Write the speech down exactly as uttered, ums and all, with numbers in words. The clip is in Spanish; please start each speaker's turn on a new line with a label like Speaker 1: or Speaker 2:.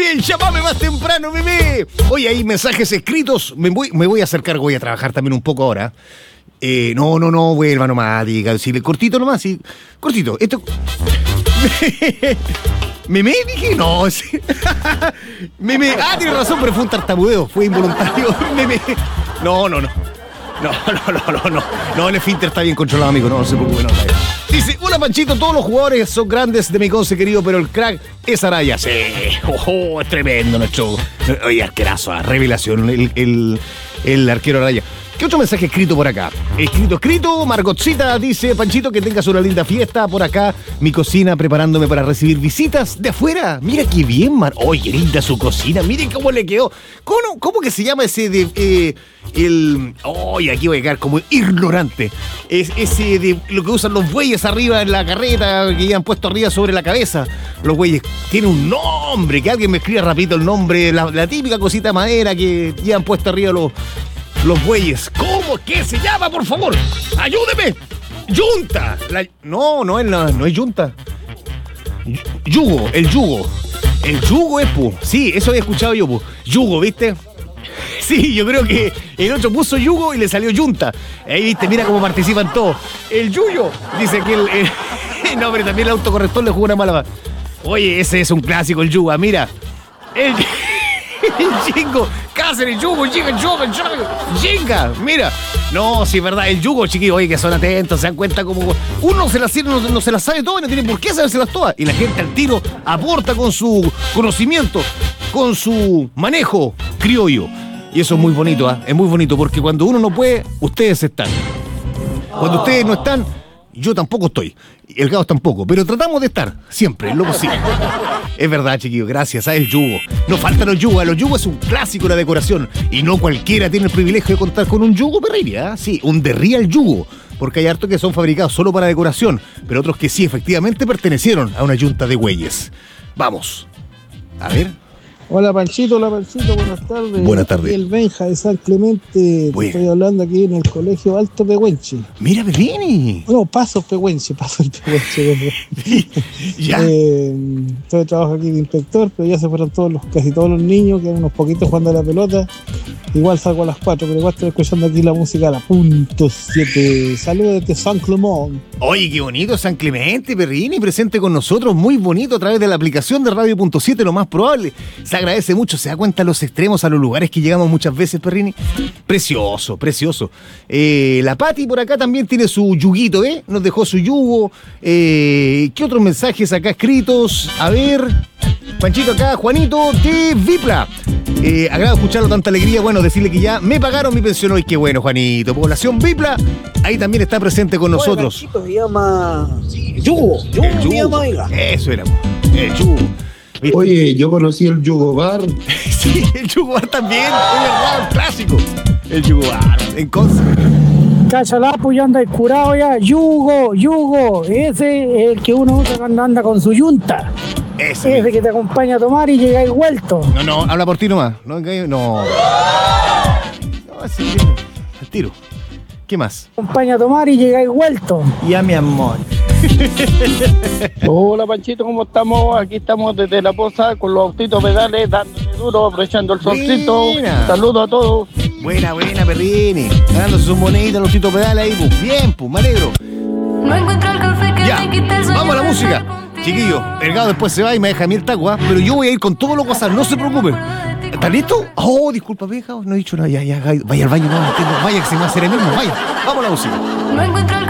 Speaker 1: bien, llámame más temprano, bebé. Oye, hay mensajes escritos. Me voy, me voy a hacer cargo, voy a trabajar también un poco ahora. Eh, no, no, no, vuelva nomás, diga. Si le cortito nomás, sí. Cortito. Esto. ¿Meme? Dije, no. Sí. Meme. Ah, tiene razón, pero fue un tartamudeo. Fue involuntario. Meme. No, no, no. No, no, no, no, no. No, el esfínter está bien controlado, amigo. No, no se preocupe, no. Dice, hola Panchito, todos los jugadores son grandes de mi conce querido, pero el crack es Araya. Sí, oh, es tremendo nuestro. Oye, arquerazo, revelación, el, el, el arquero Araya. ¿Qué otro mensaje escrito por acá? Escrito, escrito, Margotcita dice, Panchito, que tengas una linda fiesta por acá, mi cocina preparándome para recibir visitas de afuera. Mira qué bien, Mar. Oye, linda su cocina, miren cómo le quedó. ¿Cómo, cómo que se llama ese de, eh, el, oye, aquí voy a quedar como ignorante. Es ese de lo que usan los bueyes arriba en la carreta, que ya han puesto arriba sobre la cabeza. Los bueyes, tiene un nombre, que alguien me escriba rapidito el nombre, la, la típica cosita de madera que ya han puesto arriba los... Los bueyes. ¿Cómo que se llama, por favor? ¡Ayúdeme! ¡Yunta! La... No, no es, la... no es yunta. Yugo, el yugo. El yugo es, pu. Sí, eso había escuchado yo, pu. Yugo, ¿viste? Sí, yo creo que el otro puso yugo y le salió yunta. Ahí, viste, mira cómo participan todos. El yuyo. Dice que el... el... No, pero también el autocorrector le jugó una mala... Oye, ese es un clásico, el yugo. Mira. El... El Jingo, Cáceres, Yugo, Jinga, Yugo, Jinga, mira. No, sí, verdad, el Yugo, chiquillos, oye, que son atentos, se dan cuenta como uno se las, no, no se las sabe todas y no tiene por qué sabérselas todas. Y la gente al tiro aporta con su conocimiento, con su manejo criollo. Y eso es muy bonito, ¿eh? Es muy bonito, porque cuando uno no puede, ustedes están. Cuando ustedes no están, yo tampoco estoy. El Gauss tampoco, pero tratamos de estar siempre, lo posible. Es verdad, chiquillos, gracias a el yugo. No faltan los yugos, los yugos es un clásico de la decoración. Y no cualquiera tiene el privilegio de contar con un yugo Perrini, ¿eh? Sí, un de real yugo. Porque hay hartos que son fabricados solo para decoración, pero otros que sí, efectivamente, pertenecieron a una yunta de güeyes. Vamos. A ver.
Speaker 2: Hola Panchito, hola Panchito, buenas tardes.
Speaker 1: Buenas tardes.
Speaker 2: Aquí el Benja de San Clemente,
Speaker 1: Bueno.
Speaker 2: estoy hablando aquí en el colegio Alto Pehuenche.
Speaker 1: Mira, Perrini.
Speaker 2: No, Paso Pehuenche, Paso el Pehuenche.
Speaker 1: Ya.
Speaker 2: Eh, estoy trabajo aquí de inspector, pero ya se fueron todos los, casi todos los niños, quedan unos poquitos jugando a la pelota. Igual salgo a las cuatro, pero igual estoy escuchando aquí la música a la punto siete. Saludos desde San Clemente.
Speaker 1: Oye, qué bonito San Clemente, Perrini, presente con nosotros, muy bonito a través de la aplicación de Radio Punto siete, lo más probable. Se agradece mucho, se da cuenta los extremos, a los lugares que llegamos muchas veces, Perrini. Precioso, precioso. Eh, la Pati por acá también tiene su yuguito, ¿eh? Nos dejó su yugo. Eh, ¿Qué otros mensajes acá escritos? A ver, Panchito acá, Juanito de Vipla. Eh, agrado escucharlo, tanta alegría. Bueno, decirle que ya me pagaron mi pensión hoy. Qué bueno, Juanito. Población Vipla, ahí también está presente con nosotros.
Speaker 3: Oye, se llama Yugo. Yugo,
Speaker 1: El
Speaker 3: se llama,
Speaker 1: yugo.
Speaker 3: oiga.
Speaker 1: Eso era, el yugo. ¿Viste?
Speaker 4: Oye, yo conocí el Yugo Bar.
Speaker 1: Sí, el yugo bar también. Es verdad, un clásico. El yugo bar, en Conce.
Speaker 5: Cachalapo, ya anda curado ya. Yugo, yugo. Ese es el que uno usa cuando anda con su yunta.
Speaker 1: Ese.
Speaker 5: Ese que te acompaña a tomar y llegáis vuelto.
Speaker 1: No, no, habla por ti nomás. No, no. No, así al tiro. ¿Qué más?
Speaker 5: Acompaña a tomar y llegáis vuelto.
Speaker 3: Ya, mi amor.
Speaker 6: Hola Panchito, ¿cómo estamos? Aquí estamos desde La Poza con los autitos pedales, dándole duro, aprovechando el solcito.
Speaker 1: Buena.
Speaker 6: Saludos a todos.
Speaker 1: Buena, buena, Perrini. Ganándose sus moneditas, los titos pedales ahí, pues. Bien, pues, me alegro.
Speaker 7: No encuentro el café que
Speaker 1: Ya,
Speaker 7: me quite el sueño
Speaker 1: vamos a la
Speaker 7: de
Speaker 1: música.
Speaker 7: estar contigo.
Speaker 1: Chiquillo, el Gado después se va y me deja a mí el taco, ¿ah? Pero yo voy a ir con todo lo que pasa, no se preocupen. ¿Estás listo? Oh, disculpa, vieja, no he dicho nada. Ya, ya, vaya al baño, no, entiendo. Vaya que se me va a hacer el mismo, vaya. Vamos a la música.
Speaker 7: No encuentro el